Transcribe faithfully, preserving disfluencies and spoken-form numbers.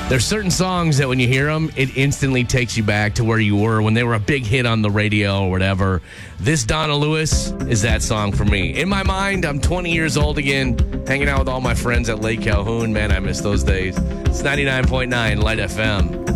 There's certain songs that when you hear them, it instantly takes you back to where you were when they were a big hit on the radio or whatever. This Donna Lewis is that song for me. In my mind, I'm twenty years old again, hanging out with all my friends at Lake Calhoun. Man, I miss those days. It's ninety-nine point nine Light F M.